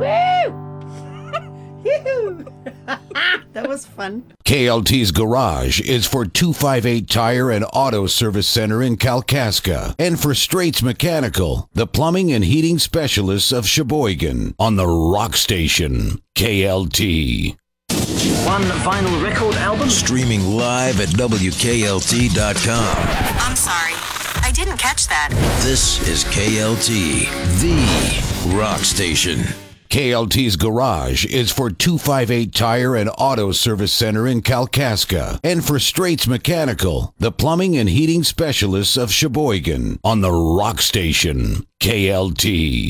That was fun. KLT's Garage is for 258 Tire and Auto Service Center in Kalkaska, and for Straits Mechanical, the plumbing and heating specialists of Sheboygan, on the Rock Station, KLT. One vinyl record album. Streaming live at WKLT.com. I'm sorry, I didn't catch that. This is KLT, the Rock Station. KLT's Garage is for 258 Tire and Auto Service Center in Kalkaska, and for Straits Mechanical, the plumbing and heating specialists of Sheboygan, on the Rock Station, KLT.